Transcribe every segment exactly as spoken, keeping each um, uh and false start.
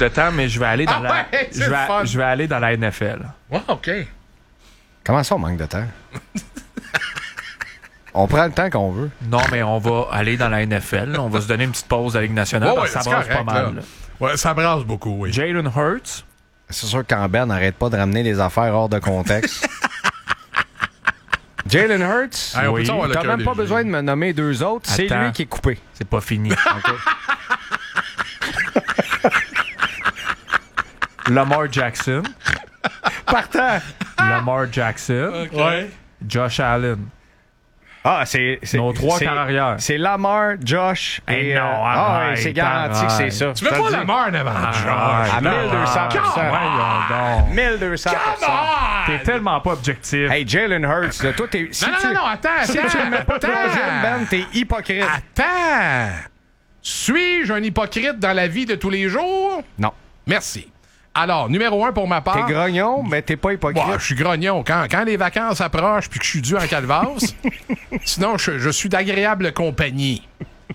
de temps, mais je vais aller dans Ah la. ouais, c'est je, le fun. vais, je vais aller dans la N F L. Ouais, OK. Comment ça, on manque de temps? On prend le temps qu'on veut. Non, mais on va aller dans la N F L. On va se donner une petite pause à la Ligue nationale Ouais, parce que ouais, ça c'est brasse pas correct, mal. là. là. Ouais, ça brasse beaucoup, oui. Jalen Hurts. C'est sûr qu'en Ben n'arrête pas de ramener des affaires hors de contexte. Jalen Hurts, Hey, on Oui. peut avoir le t'as cœur même pas léger. besoin de me nommer deux autres. C'est Attends. lui qui est coupé. C'est pas fini. Lamar Jackson. Partant! Lamar Jackson. Ouais. Josh Allen. Ah, c'est... c'est Nos trois c'est- carrières. C'est Lamar, Josh Hey, et... non, euh, ah, arrête, ouais, c'est garanti que c'est arrête. ça. Tu veux Je te pas le la dis. mort devant Ah, À mille deux cents pour cent. Voyons donc. mille deux cents pour cent. T'es tellement pas objectif. Hey, Jalen Hurts, là, toi, t'es... Si Non, non, tu, non, non, attends, si attends, tu le mets pas attends. troisième, Ben, t'es hypocrite. Attends! Suis-je un hypocrite dans la vie de tous les jours? Non. Merci. Alors, numéro un pour ma part. T'es grognon, mais t'es pas hypocrite. Bon, je suis grognon. Quand, quand les vacances approchent puis que je suis dû en calvasse, sinon, je, je suis d'agréable compagnie.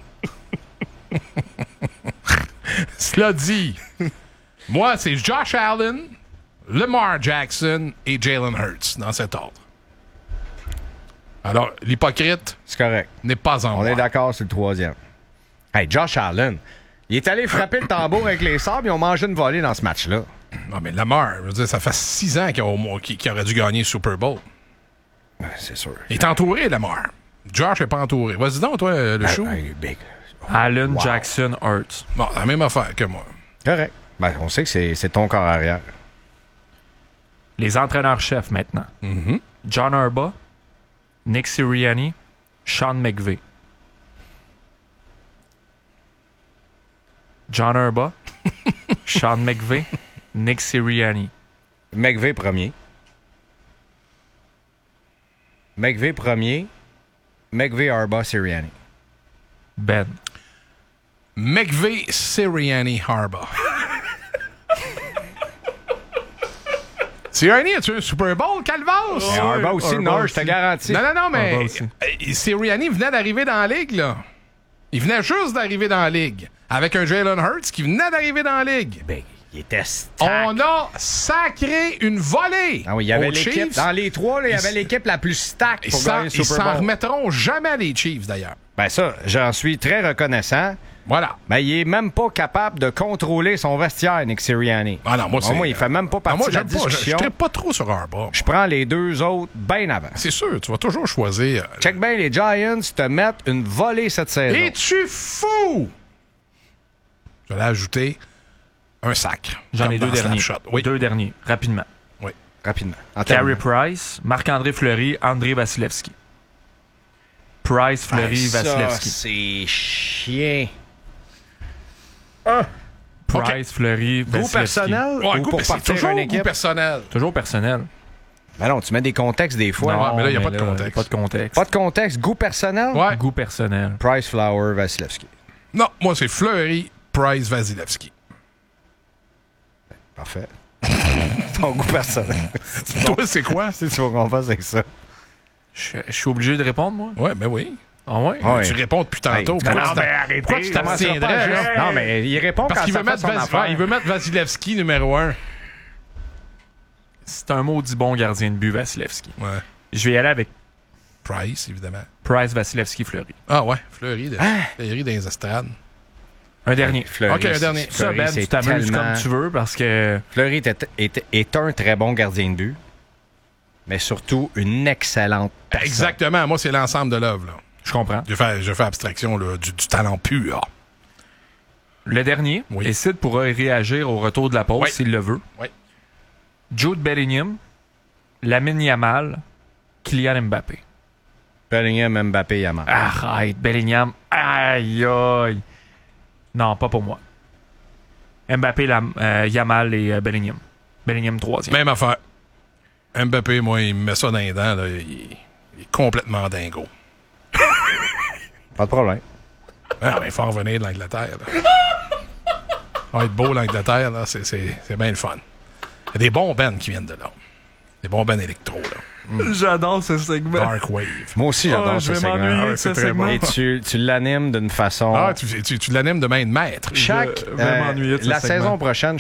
Cela dit, moi, c'est Josh Allen, Lamar Jackson et Jalen Hurts, dans cet ordre. Alors, l'hypocrite C'est correct. n'est pas en On moi. est d'accord sur le troisième. Hey, Josh Allen, il est allé frapper le tambour avec les sables, ils ont mangé une volée dans ce match-là. Non, mais Lamar, je veux dire, ça fait six ans qu'il, a au moins- qu'il- qu'il aurait dû gagner le Super Bowl. Ouais, c'est sûr. Il est entouré, Lamar. Josh n'est pas entouré. Vas-y donc, toi, le chou. Hey, big. Allen, Wow. Jackson, Hurts. Bon, la même affaire que moi. Correct. Ben, on sait que c'est, c'est ton corps arrière. Les entraîneurs-chefs maintenant. Mhm. John Harbaugh, Nick Sirianni, Sean McVay. John Harbaugh, Sean McVay, Nick Sirianni. McVay premier. McVay premier. McVay, Harbaugh, Sirianni. Ben. McVay, Sirianni, Harbaugh. Sirianni, as-tu un Super Bowl, Calvas? Et Harbaugh aussi, Harbaugh non, aussi. je te garantis. Non, non, non, mais Harbaugh aussi. euh, Sirianni venait d'arriver dans la ligue, là. Il venait juste d'arriver dans la ligue. Avec un Jalen Hurts qui venait d'arriver dans la ligue. Ben, il était stack. On a sacré une volée. Ah oui, il y avait aux l'équipe. Chiefs. Dans les trois, là, il y avait Ils- l'équipe la plus stack Ils pour s'en- gagner le ils Super s'en Bowl. remettront jamais, les Chiefs, d'ailleurs. Ben ça, j'en suis très reconnaissant. Voilà. Ben, il est même pas capable de contrôler son vestiaire, Nick Sirianni. Ah non, moi, c'est... Moi, il fait même pas Non, partie moi, de la j'aime pas. Je- Je discussion. ne pas trop sur Harbaugh. Je prends les deux autres bien avant. C'est sûr, tu vas toujours choisir... euh, Check bien, les Giants te mettent une volée cette saison. Es-tu fou? Je vais ajouter un sac. J'en ai Comme deux dans derniers. Snapshot. Oui. Deux derniers, rapidement. Oui. Rapidement. En Carey terminant. Price, Marc-André Fleury, André Vasilevski. Price, Fleury, Hey, ça, Vasilevski. c'est chien. Price, Fleury, Goût Vasilevski. personnel Ouais, ou goût, pour c'est partir toujours une goût équipe? personnel. Toujours personnel. Ben non, tu mets des contextes des fois. Non, mais là, il y a mais pas de contexte. Pas de contexte. Pas de contexte. Goût personnel? Ouais. Goût personnel. Price, Flower, Vasilevski. Non, moi, c'est Fleury, Price, Vasilevski. Parfait. Ton goût personnel. Toi, c'est quoi? Si tu vas qu'on fasse avec ça. Je je suis obligé de répondre, moi? Ouais, ben oui. Ah ouais? Ouais. Tu réponds depuis tantôt. Hey, Pourquoi non, tu t'en- mais arrêtez, pourquoi tu commencera t'abstiendrais, pas à là? gérer. Non, mais il répond Parce quand qu'il ça veut, fait mettre son Vas- affaire. ouais, il veut mettre Vasilevski numéro un. C'est un maudit bon gardien de but, Vasilevski. Ouais. Je vais y aller avec Price, évidemment. Price, Vasilevski, Fleury. Ah ouais, Fleury, de... Fleury dans les estrades. Un dernier. Fleury, Ok, un c'est- dernier. Ça, Fleury, Ben, c'est tu t'amuses tellement- comme tu veux parce que Fleury est, est- est un très bon gardien de but, mais surtout une excellente personne. Exactement. Moi, c'est l'ensemble de l'œuvre. là. je comprends. Je fais, je fais abstraction là, du, du talent pur. Le dernier, Oui. et Sid pourra réagir au retour de la pause Oui. s'il le veut. Oui. Jude Bellingham, Lamine Yamal, Kylian Mbappé. Bellingham, Mbappé, Yamal. Arrête, Bellingham. Aïe, aïe. Non, pas pour moi. Mbappé, Lam- euh, Yamal et euh, Bellingham. Bellingham troisième. Même affaire. Mbappé, moi, il me met ça dans les dents. Là, il, il est complètement dingo. Pas de problème. Ah, il faut en revenir de l'Angleterre. là. Ah, être beau, l'Angleterre, là, c'est, c'est, c'est bien le fun. Il y a des bons bands qui viennent de là. Des bons bands électro, là. J'adore ce segment. Dark Wave. Moi aussi, j'adore Oh, ce je vais segment. m'ennuyer Ah, de c'est ce très segment. bon. Et tu, tu l'animes d'une façon... Ah, tu, tu, tu l'animes de main de maître. Chaque, Je vais m'ennuyer de ce la segment. saison prochaine,